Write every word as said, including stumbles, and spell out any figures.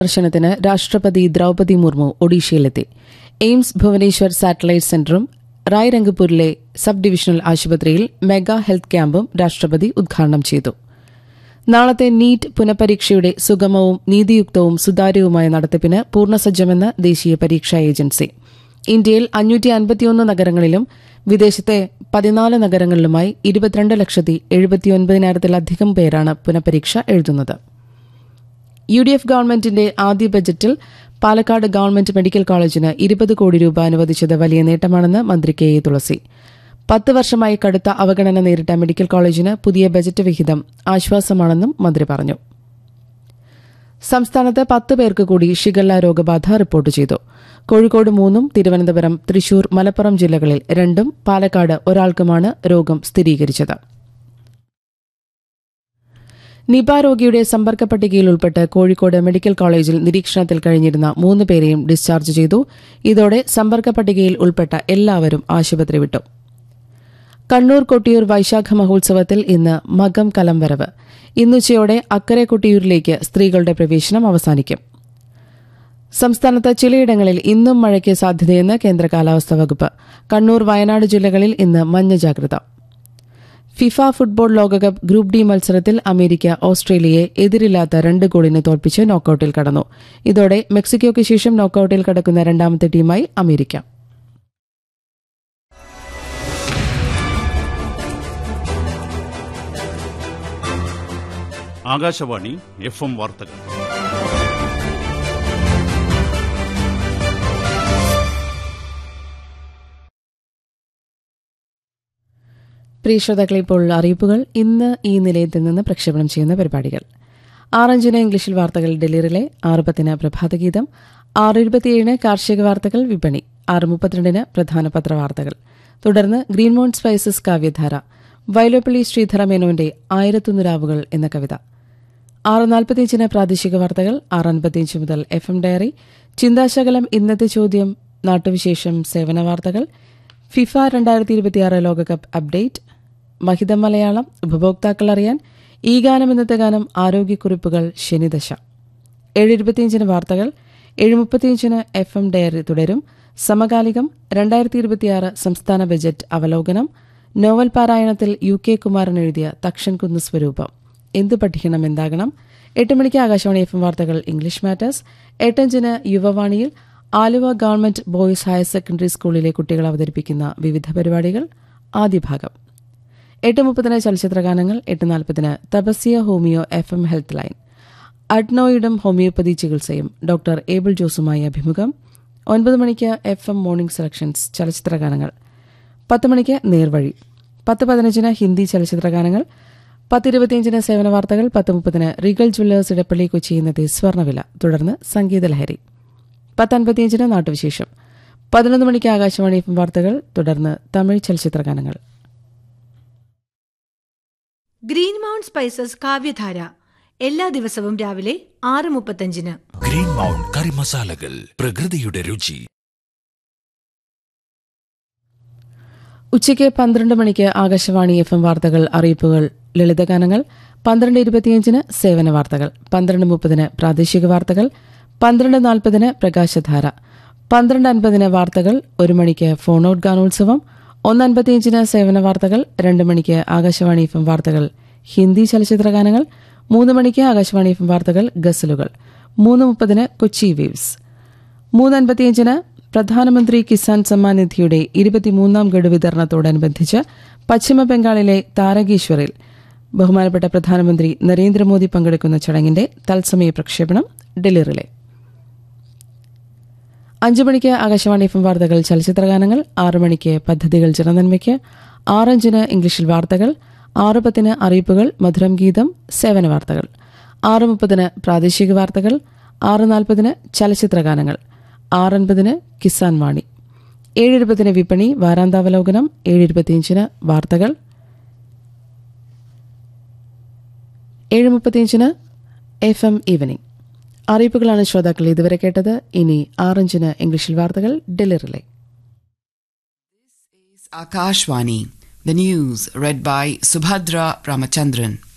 ദർശനത്തിന് രാഷ്ട്രപതി Draupadi Murmu ഒഡീഷയിലെത്തി. AIIMS Bhubaneswar satellite സെന്ററും റായ്രംഗപൂരിലെ സബ് ഡിവിഷണൽ ആശുപത്രിയിൽ മെഗാ ഹെൽത്ത് ക്യാമ്പും രാഷ്ട്രപതി ഉദ്ഘാടനം ചെയ്തു. നാളത്തെ നീറ്റ് പുനഃപരീക്ഷയുടെ സുഗമവും നീതിയുക്തവും സുതാര്യവുമായ നടത്തിപ്പിന് പൂർണ്ണസജ്ജമെന്ന് ദേശീയ പരീക്ഷാ ഏജൻസി. ഇന്ത്യയിൽ അഞ്ഞൂറ്റി അൻപത്തിയൊന്ന് നഗരങ്ങളിലും വിദേശത്തെ പതിനാല് നഗരങ്ങളിലുമായി ഇരുപത്തിരണ്ട് ലക്ഷത്തി എഴുപത്തിയൊൻപതിനായിരത്തിലധികം പേരാണ് പുനഃപരീക്ഷ എഴുതുന്നത്. യു ഡി എഫ് ഗവൺമെന്റിന്റെ ആദ്യ ബജറ്റിൽ പാലക്കാട് ഗവൺമെന്റ് മെഡിക്കൽ കോളേജിന് ഇരുപത് കോടി രൂപ അനുവദിച്ചത് വലിയ നേട്ടമാണെന്ന് മന്ത്രി കെ എ തുളസി. പത്ത് വർഷമായി കടുത്ത അവഗണന നേരിട്ട മെഡിക്കൽ കോളേജിന് പുതിയ ബജറ്റ് വിഹിതം ആശ്വാസമാണെന്നും മന്ത്രി പറഞ്ഞു. സംസ്ഥാനത്ത് പത്ത് പേർക്ക് കൂടി ഷിഗല്ല രോഗബാധ റിപ്പോർട്ട് ചെയ്തു. കോഴിക്കോട് മൂന്നും തിരുവനന്തപുരം, തൃശൂർ, മലപ്പുറം ജില്ലകളിൽ രണ്ടും, പാലക്കാട് ഒരാൾക്കുമാണ് രോഗം സ്ഥിരീകരിച്ചത്. നിപ രോഗിയുടെ സമ്പർക്ക പട്ടികയിൽ ഉൾപ്പെട്ട് കോഴിക്കോട് മെഡിക്കൽ കോളേജിൽ നിരീക്ഷണത്തിൽ കഴിഞ്ഞിരുന്ന മൂന്ന് പേരെയും ഡിസ്ചാർജ് ചെയ്തു. ഇതോടെ സമ്പർക്ക പട്ടികയിൽ ഉൾപ്പെട്ട എല്ലാവരും ആശുപത്രി വിട്ടു. കണ്ണൂർ കൊട്ടിയൂർ വൈശാഖ മഹോത്സവത്തിൽ ഇന്ന് മകം കലംവരവ്. ഇന്നുച്ചയോടെ അക്കരെ കൊട്ടിയൂരിലേക്ക് സ്ത്രീകളുടെ പ്രവേശനം അവസാനിക്കും. സംസ്ഥാനത്ത് ചിലയിടങ്ങളിൽ ഇന്നും മഴയ്ക്ക് സാധ്യതയെന്ന് കേന്ദ്ര കാലാവസ്ഥാ വകുപ്പ്. കണ്ണൂർ, വയനാട് ജില്ലകളിൽ ഇന്ന് മഞ്ഞ ജാഗ്രത. ഫിഫ ഫുട്ബോൾ ലോകകപ്പ് ഗ്രൂപ്പ് ഡി മത്സരത്തിൽ അമേരിക്ക ഓസ്ട്രേലിയയെ എതിരില്ലാത്ത രണ്ട് ഗോളിന് തോൽപ്പിച്ച് നോക്കൌട്ടിൽ കടന്നു. ഇതോടെ മെക്സിക്കോയ്ക്ക് ശേഷം നോക്കൌട്ടിൽ കടക്കുന്ന രണ്ടാമത്തെ ടീമായി അമേരിക്ക. ആകാശവാണി എഫ് എം വാർത്തകൾ. പ്രിയ ശ്രോതാക്കളെ, ഇപ്പോൾ അറിയിപ്പുകൾ. ഇന്ന് ഈ നിലയത്തിൽ നിന്ന് പ്രക്ഷേപണം ചെയ്യുന്ന പരിപാടികൾ: ആറഞ്ചിന് ഇംഗ്ലീഷിൽ വാർത്തകൾ ഡൽഹിയിലെ, ആറ് പത്തിന് പ്രഭാതഗീതം, ആറ് ഇരുപത്തിയേഴിന് കാർഷിക വാർത്തകൾ വിപണി, ആറ് മുപ്പത്തിരണ്ടിന് പ്രധാന പത്രവാർത്തകൾ. തുടർന്ന് ഗ്രീൻ മൗണ്ട് സ്പൈസസ് കാവ്യധാര, വൈലോപ്പള്ളി ശ്രീധര മേനോന്റെ ആയിരത്തൊന്ന് രാവുകൾ എന്ന കവിത. ആറ് നാൽപ്പത്തിയഞ്ചിന് പ്രാദേശിക വാർത്തകൾ, ആറ് അൻപത്തിയഞ്ച് മുതൽ എഫ് എം ഡയറി, ചിന്താശകലം, ഇന്നത്തെ ചോദ്യം, നാട്ടുവിശേഷം, സേവന വാർത്തകൾ, ഫിഫ രണ്ടായിരത്തി ഇരുപത്തിയാറ് ലോകകപ്പ് അപ്ഡേറ്റ്, മഹിതം മലയാളം, ഉപഭോക്താക്കൾ അറിയാൻ, ഈ ഗാനം ഇന്നത്തെ ഗാനം, ആരോഗ്യക്കുറിപ്പുകൾ, ശനിദശ. ഏഴ് ഇരുപത്തിയഞ്ചിന് വാർത്തകൾ, ഏഴ് മുപ്പത്തിയഞ്ചിന് എഫ് എം ഡയറി തുടരും. സമകാലികം, രണ്ടായിരത്തി ഇരുപത്തിയാറ് സംസ്ഥാന ബജറ്റ് അവലോകനം, നോവൽ പാരായണത്തിൽ യു കെ കുമാരൻ എഴുതിയ തക്ഷൻ കുന്ന് സ്വരൂപം, എന്ത് പഠിക്കണം എന്താകണം. എട്ട് മണിക്ക് ആകാശവാണി എഫ് എം വാർത്തകൾ English matters. എട്ടഞ്ചിന് യുവവാണിയിൽ Aluva government boys higher secondary സ്കൂളിലെ കുട്ടികൾ അവതരിപ്പിക്കുന്ന വിവിധ പരിപാടികൾ, ആദ്യ ഭാഗം. എട്ട് മുപ്പതിന് ചലച്ചിത്രഗാനങ്ങൾ. എട്ട് നാൽപ്പതിന് Tapasya homeo F M health line, അഡ്നോയിഡും homeopathy ചികിത്സയും, ഡോക്ടർ ഏബിൾ ജോസുമായി അഭിമുഖം. ഒൻപത് മണിക്ക് എഫ് എം മോർണിംഗ് സെലക്ഷൻസ് ചലച്ചിത്രഗാനങ്ങൾ. പത്ത് മണിക്ക് നേർവഴി. പത്ത് പതിനഞ്ചിന് ഹിന്ദി ചലച്ചിത്രഗാനങ്ങൾ. പത്ത് ഇരുപത്തിയഞ്ചിന് സേവന വാർത്തകൾ. പത്ത് മുപ്പതിന് റീഗൽ ജ്വല്ലേഴ്സ് ഇടപ്പള്ളി കൊച്ചി ഇന്നത്തെ സ്വർണ്ണവില. തുടർന്ന് സംഗീതലഹരി. പത്ത് അൻപത്തിയഞ്ചിന് നാട്ടുവിശേഷം. പതിനൊന്ന് മണിക്ക് ആകാശവാണി എഫ് എം വാർത്തകൾ. തുടർന്ന് തമിഴ് ചലച്ചിത്രഗാനങ്ങൾ. ഗ്രീൻ മൗണ്ട് സ്പൈസസ് കാവ്യധാര എല്ലാ ദിവസവും രാവിലെ ആറ് മുപ്പത്തഞ്ചിന്. ഗ്രീൻ മൗണ്ട് കറി മസാലകൾ, പ്രകൃതിയുടെ രുചി. ഉച്ചയ്ക്ക് പന്ത്രണ്ട് മണിക്ക് ആകാശവാണി എഫ് എം വാർത്തകൾ, അറിയിപ്പുകൾ, ലളിതഗാനങ്ങൾ. പന്ത്രണ്ട് ഇരുപത്തിയഞ്ചിന് സേവന വാർത്തകൾ. പന്ത്രണ്ട് മുപ്പതിന് പ്രാദേശിക വാർത്തകൾ. പന്ത്രണ്ട് നാൽപ്പതിന് പ്രകാശധാര. പന്ത്രണ്ട് അൻപതിന് വാർത്തകൾ. ഒരു മണിക്ക് ഫോൺ ഔട്ട് ഗാനോത്സവം. ഒന്ന് അൻപത്തിയഞ്ചിന് സേവന വാർത്തകൾ. രണ്ട് മണിക്ക് ആകാശവാണി എഫ് എം വാർത്തകൾ ഹിന്ദി ചലച്ചിത്രഗാനങ്ങൾ. മൂന്ന് മണിക്ക് ആകാശവാണി എഫ് എം വാർത്തകൾ ഗസലുകൾ. മൂന്ന് മുപ്പതിന് കൊച്ചി വേവ്സ്. മൂന്ന് അൻപത്തിയഞ്ചിന് പ്രധാനമന്ത്രി കിസാൻ സമ്മാൻ നിധിയുടെ ഇരുപത്തിമൂന്നാം ഗഡു വിതരണത്തോടനുബന്ധിച്ച് പശ്ചിമബംഗാളിലെ താരകേശ്വറിൽ ബഹുമാനപ്പെട്ട പ്രധാനമന്ത്രി നരേന്ദ്രമോദി പങ്കെടുക്കുന്ന ചടങ്ങിന്റെ തത്സമയ പ്രക്ഷേപണം ഡൽഹിയിലെ. അഞ്ചു മണിക്ക് ആകാശവാണി എഫ് എം വാർത്തകൾ ചലച്ചിത്രഗാനങ്ങൾ. ആറു മണിക്ക് പദ്ധതികൾ ജനനന്മയ്ക്ക്. ആറഞ്ചിന് ഇംഗ്ലീഷിൽ വാർത്തകൾ. ആറ് പത്തിന് അറിയിപ്പുകൾ, മധുരം ഗീതം, സേവന വാർത്തകൾ. ആറ് മുപ്പതിന് പ്രാദേശിക വാർത്തകൾ. ആറ് നാൽപ്പതിന് ചലച്ചിത്രഗാനങ്ങൾ. ആറൻപതിന് കിസാൻ വാണി. ഏഴ് ഇരുപതിന് വിപണി, വാരാന്താവലോകനം. ഏഴ് ഇരുപത്തിയഞ്ചിന് വാർത്തകൾ. ഏഴ് മുപ്പത്തിയഞ്ചിന് എഫ് എം ഈവനിംഗ്. അറിയിപ്പുകളാണ് ശ്രോതാക്കൾ ഇതുവരെ കേട്ടത്. ഇനി ആറഞ്ചിന് ഇംഗ്ലീഷിൽ വാർത്തകൾ ഡൽഹിയിലെ. Akashvani, the news read by Subhadra Ramachandran.